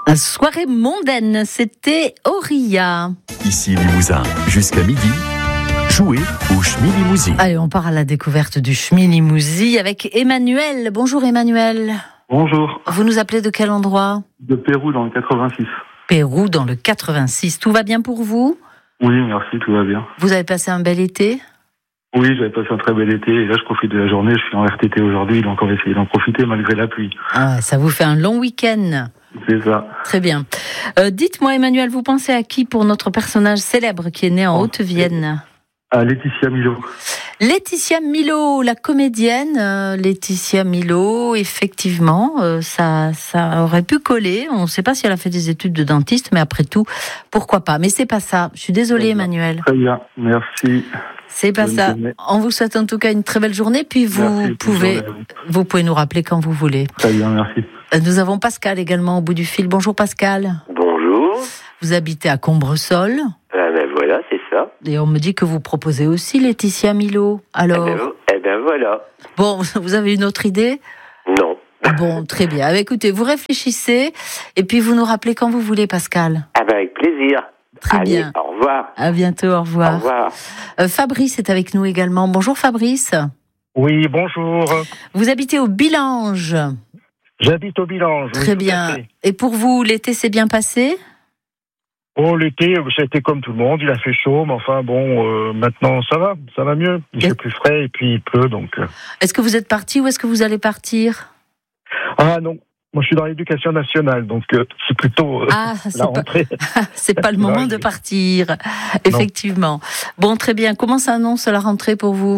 Soirée mondaine, c'était Auria. Ici Limousin, jusqu'à midi, jouez au Schmilimousi. Allez, on part à la découverte du Schmilimousi avec Emmanuel. Bonjour Emmanuel. Bonjour. Vous nous appelez de quel endroit ? De Pérou dans le 86. Pérou dans le 86. Tout va bien pour vous ? Oui, merci, tout va bien. Vous avez passé un bel été ? Oui, j'avais passé un très bel été et là je profite de la journée, je suis en RTT aujourd'hui, donc on va essayer d'en profiter malgré la pluie. Ah, ça vous fait un long week-end. C'est ça. Très bien. Dites-moi Emmanuel, vous pensez à qui pour notre personnage célèbre qui est né en Haute-Vienne ? À Laetitia Milo. Laetitia Milo, la comédienne. Laetitia Milo, effectivement, ça aurait pu coller. On ne sait pas si elle a fait des études de dentiste, mais après tout, pourquoi pas. Mais c'est pas ça. Je suis désolée, Emmanuel. Très bien, merci. C'est pas ça. On vous souhaite en tout cas une très belle journée. Puis vous pouvez nous rappeler quand vous voulez. Très bien, merci. Nous avons Pascal également au bout du fil. Bonjour Pascal. Bonjour. Vous habitez à Combresol. Ben voilà, c'est ça. Et on me dit que vous proposez aussi Laetitia Milo. Alors. Eh ben voilà. Bon, vous avez une autre idée ? Non. Bon, très bien. Écoutez, vous réfléchissez et puis vous nous rappelez quand vous voulez, Pascal. Ah ben avec plaisir. Très Allez, bien. Au revoir. À bientôt, au revoir. Au revoir. Fabrice est avec nous également. Bonjour Fabrice. Oui, bonjour. Vous habitez au Bilange. J'habite au Bilange. Très bien. Et pour vous, l'été s'est bien passé ? Oh, l'été, ça a été comme tout le monde. Il a fait chaud, mais enfin bon, maintenant ça va mieux. Il fait plus frais et puis il pleut, donc. Est-ce que vous êtes parti ou est-ce que vous allez partir ? Ah non, moi je suis dans l'éducation nationale, donc c'est plutôt la rentrée. C'est pas le moment de partir, effectivement. Bon, très bien. Comment s'annonce la rentrée pour vous ?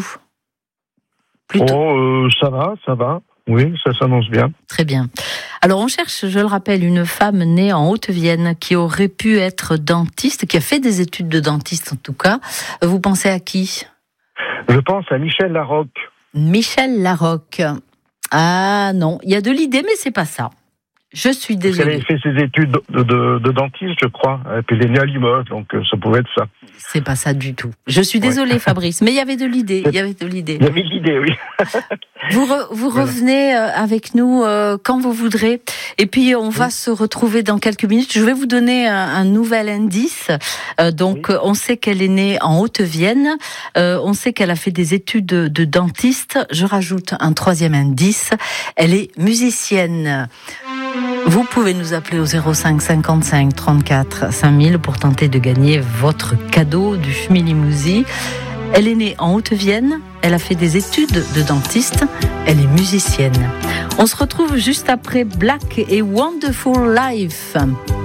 Ça va. Oui, ça s'annonce bien. Très bien. Alors, on cherche, je le rappelle, une femme née en Haute-Vienne qui aurait pu être dentiste, qui a fait des études de dentiste en tout cas. Vous pensez à qui ? Je pense à Michel Larocque. Michel Larocque. Ah non, il y a de l'idée, mais c'est pas ça. Je suis désolée. Elle avait fait ses études de dentiste, je crois. Et puis elle est née à Limoges, donc ça pouvait être ça. C'est pas ça du tout. Je suis désolée, Fabrice, mais il y avait de l'idée. Il y avait de l'idée, oui. Vous revenez avec nous quand vous voudrez. Et puis, on va se retrouver dans quelques minutes. Je vais vous donner un nouvel indice. On sait qu'elle est née en Haute-Vienne. On sait qu'elle a fait des études de dentiste. Je rajoute un troisième indice. Elle est musicienne. Vous pouvez nous appeler au 05 55 34 5000 pour tenter de gagner votre cadeau du Schmilimousi. Elle est née en Haute-Vienne, elle a fait des études de dentiste, elle est musicienne. On se retrouve juste après Black et Wonderful Life.